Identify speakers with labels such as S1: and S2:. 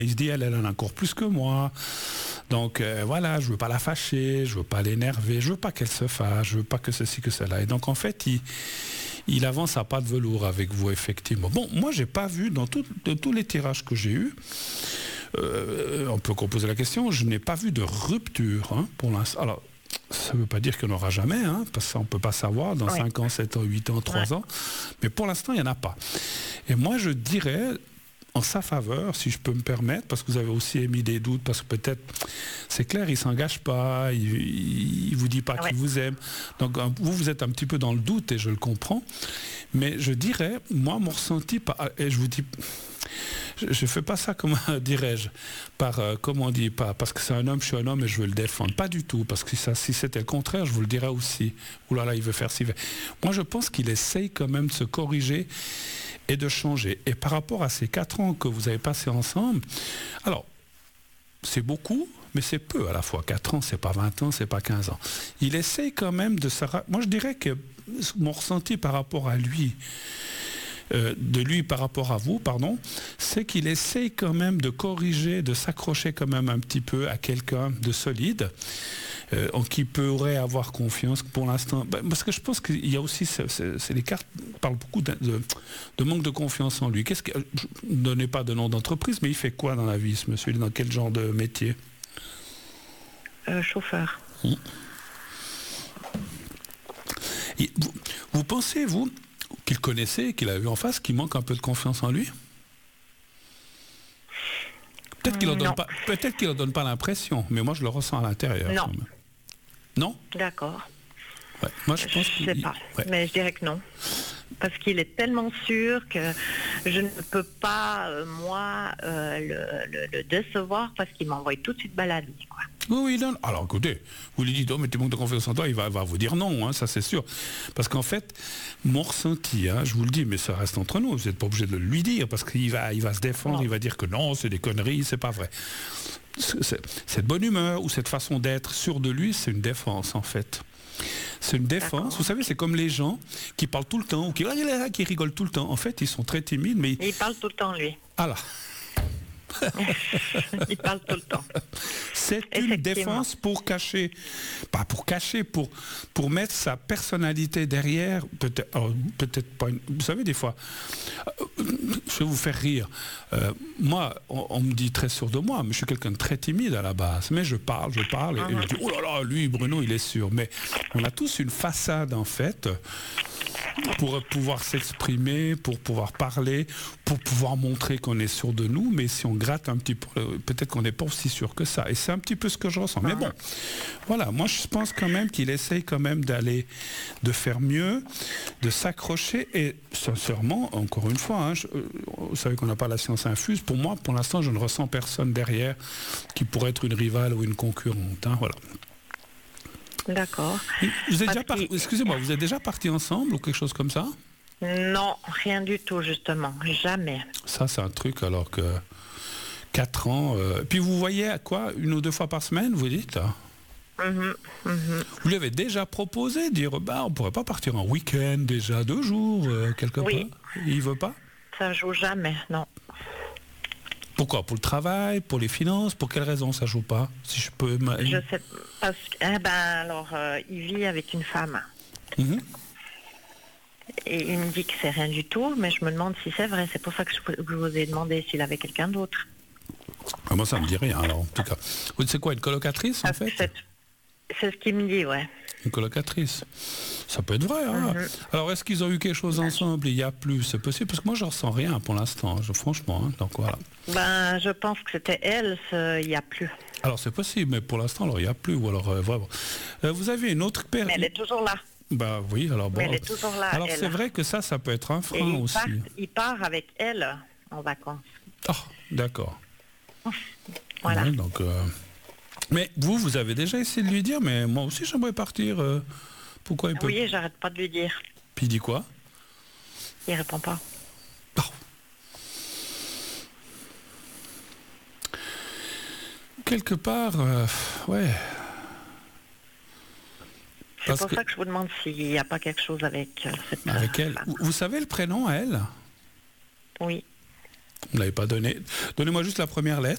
S1: Il se dit, elle en a encore plus que moi. Donc voilà, je veux pas la fâcher, je veux pas l'énerver, je veux pas qu'elle se fâche, je veux pas que ceci, que cela. Et donc en fait, il avance à pas de velours avec vous, effectivement. Bon, moi, j'ai pas vu, de tous les tirages que j'ai eus, on peut poser la question, je n'ai pas vu de rupture pour l'instant. Alors, ça ne veut pas dire qu'il n'y en aura jamais, parce que ça, on ne peut pas savoir, dans 5 ans, 7 ans, 8 ans, 3 ans. Mais pour l'instant, il n'y en a pas. Et moi, je dirais, en sa faveur, si je peux me permettre, parce que vous avez aussi émis des doutes, parce que peut-être, c'est clair, il ne s'engage pas, il ne vous dit pas qu'il vous aime. Donc, vous êtes un petit peu dans le doute, et je le comprends. Mais je dirais, moi, mon ressenti, et je vous dis... Je ne fais pas ça, comment dirais-je, comment on dit, pas parce que c'est un homme, je suis un homme et je veux le défendre. Pas du tout, parce que si c'était le contraire, je vous le dirais aussi. Ouh là là, il veut faire ci. Moi, je pense qu'il essaye quand même de se corriger et de changer. Et par rapport à ces 4 ans que vous avez passés ensemble, alors, c'est beaucoup, mais c'est peu à la fois. 4 ans, c'est pas 20 ans, c'est pas 15 ans. Il essaye quand même de se... Moi, je dirais que mon ressenti par rapport à lui... de lui par rapport à vous, pardon, c'est qu'il essaye quand même de corriger, de s'accrocher quand même un petit peu à quelqu'un de solide, en qui pourrait avoir confiance pour l'instant. Parce que je pense qu'il y a aussi, les cartes parlent beaucoup de manque de confiance en lui. Ne donnez pas de nom d'entreprise, mais il fait quoi dans la vie, ce monsieur? Il est dans quel genre de métier?
S2: Chauffeur.
S1: Vous pensez, vous, qu'il connaissait, qu'il a vu en face, qu'il manque un peu de confiance en lui? Peut-être qu'il n'en donne pas l'impression, mais moi je le ressens à l'intérieur.
S2: Non.
S1: Non?
S2: D'accord.
S1: Ouais. Moi je pense
S2: je sais pas, mais je dirais que non. Parce qu'il est tellement sûr que je ne peux pas, moi, le décevoir parce qu'il m'envoie tout de suite balader, quoi.
S1: Oui, non. Alors écoutez, vous lui dites, oh, mais tu manques de confiance en toi, il va vous dire non, ça c'est sûr. Parce qu'en fait, mon ressenti, je vous le dis, mais ça reste entre nous, vous n'êtes pas obligé de le lui dire, parce qu'il va se défendre, il va dire que non, c'est des conneries, c'est pas vrai. Cette bonne humeur ou cette façon d'être sûr de lui, c'est une défense en fait. C'est une défense. Vous savez, c'est comme les gens qui parlent tout le temps ou qui rigolent tout le temps. En fait, ils sont très timides, mais...
S2: Il parle tout le temps, lui.
S1: Ah là.
S2: Il parle tout le temps.
S1: C'est une défense pour cacher, pas pour cacher, pour mettre sa personnalité derrière. Peut-être pas. Vous savez, des fois, je vais vous faire rire. Moi, on me dit très sûr de moi, mais je suis quelqu'un de très timide à la base. Mais je parle, et je dis, oh là là, lui, Bruno, il est sûr. Mais on a tous une façade, en fait, pour pouvoir s'exprimer, pour pouvoir parler, pour pouvoir montrer qu'on est sûr de nous, mais si on gratte un petit peu, peut-être qu'on n'est pas aussi sûr que ça. Et c'est un petit peu ce que je ressens. Mais bon, voilà, moi je pense quand même qu'il essaye quand même de faire mieux, de s'accrocher, et sincèrement, encore une fois, vous savez qu'on n'a pas la science infuse, pour moi, pour l'instant, je ne ressens personne derrière qui pourrait être une rivale ou une concurrente. Voilà.
S2: D'accord.
S1: Excusez-moi, vous êtes déjà partis ensemble ou quelque chose comme ça?
S2: Non, rien du tout, justement. Jamais.
S1: Ça, c'est un truc, alors que 4 ans... Puis vous voyez à quoi? 1 ou 2 fois par semaine, vous dites? Vous lui avez déjà proposé de dire, on pourrait pas partir en week-end, déjà 2 jours, quelque part? Il veut pas?
S2: Ça joue jamais, non.
S1: Pourquoi? Pour le travail, pour les finances, pour quelle raison ça joue pas? Si je peux...
S2: Je sais, parce que, il vit avec une femme. Et il me dit que c'est rien du tout, mais je me demande si c'est vrai. C'est pour ça que je vous ai demandé s'il avait quelqu'un d'autre.
S1: Moi, ça me dit rien, alors, en tout cas. C'est quoi, une colocatrice, en fait?
S2: C'est ce qu'il me dit, ouais.
S1: Une colocatrice. Ça peut être vrai, Alors, est-ce qu'ils ont eu quelque chose ensemble? Il y a plus, c'est possible? Parce que moi, je ressens rien pour l'instant, franchement. Donc, voilà.
S2: Je pense que c'était elle, il n'y a plus.
S1: Alors, c'est possible, mais pour l'instant, alors, il n'y a plus. Ou alors, vraiment. Vous avez une autre paire...
S2: Mais elle est toujours là.
S1: Oui, alors bon.
S2: Mais elle est toujours là.
S1: Alors, c'est vrai que ça peut être un frein aussi.
S2: Il part avec elle en vacances.
S1: Ah, d'accord.
S2: Voilà.
S1: Ouais, donc... Mais vous avez déjà essayé de lui dire, mais moi aussi j'aimerais partir. Pourquoi il peut...
S2: Oui, j'arrête pas de lui dire.
S1: Puis il dit quoi?
S2: Il répond pas.
S1: Oh. Quelque part, ouais.
S2: C'est pour ça que je vous demande s'il n'y a pas quelque chose avec cette
S1: avec elle. Vous savez le prénom à elle?
S2: Oui.
S1: Vous ne l'avez pas donné. Donnez-moi juste la première lettre.